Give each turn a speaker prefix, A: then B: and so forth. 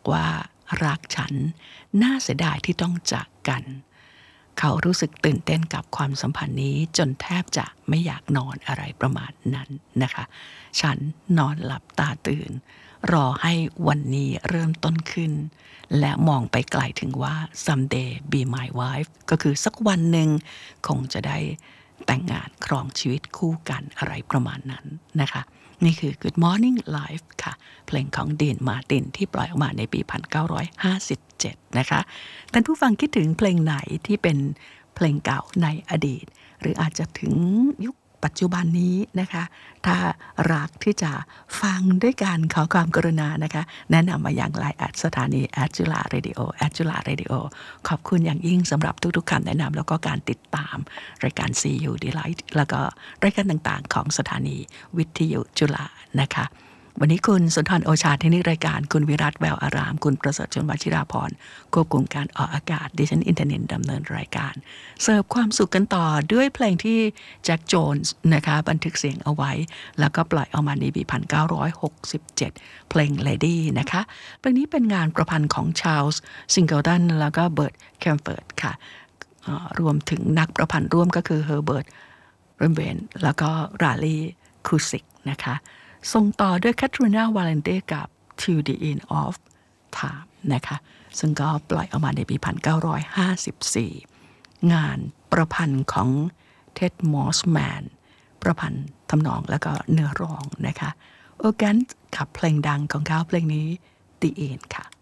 A: ว่ารักฉันน่าเสียดายที่ต้องจากกันเขารู้สึกตื่นเต้นกับความสัมพันธ์นี้จนแทบจะไม่อยากนอนอะไรประมาณนั้นนะคะฉันนอนหลับตาตื่นรอให้วันนี้เริ่มต้นขึ้นและมองไปไกลถึงว่า someday be my wife ก็คือสักวันหนึ่งคงจะได้แต่งงานครองชีวิตคู่กันอะไรประมาณนั้นนะคะนี่คือ Good Morning Life ค่ะเพลงของดีนมาร์ตินที่ปล่อยออกมาในปี 1957 นะคะท่านผู้ฟังคิดถึงเพลงไหนที่เป็นเพลงเก่าในอดีตหรืออาจจะถึงยุคปัจจุบันนี้นะคะถ้ารักที่จะฟังด้วยการขอความกรุณานะคะแนะนำมาอย่างไลน์แอดสถานีจุฬาเรดิโอจุฬาเรดิโอขอบคุณอย่างยิ่งสำหรับทุกๆคำแนะนำแล้วก็การติดตามรายการ See You Delight แล้วก็รายการต่างๆของสถานีวิทยุจุฬานะคะวันนี้คุณสุนทรโอชาที่นี่รายการคุณวิรัตแววอารามคุณประเสริฐชนวชิราพรควบคุมการออกอากาศดิฉันอินเทอร์เน็ตดำเนินรายการเสิร์ฟความสุขกันต่อด้วยเพลงที่แจ็คโจนส์นะคะบันทึกเสียงเอาไว้แล้วก็ปล่อยออกมาในปี 1967 เพลง Lady นะคะเพลงนี้เป็นงานประพันธ์ของชาร์ลส์ซิงเกิลตันแล้วก็เบิร์ตแคมเฟิร์ดค่ะรวมถึงนักประพันธ์ร่วมก็คือเฮอร์เบิร์ตเรมเวนแล้วก็ราลีครูซิกนะคะส่งต่อด้วยแคทรีนาวาเลนเต้กับ Till the End of Time นะคะซึ่งก็ปล่อยออกมาในปี 1954 งานประพันธ์ของเท็ดมอสแมนประพันธ์ทำนองแล้วก็เนื้อร้องนะคะโอแกนกับเพลงดังของเขาเพลงนี้ The End ค่ะ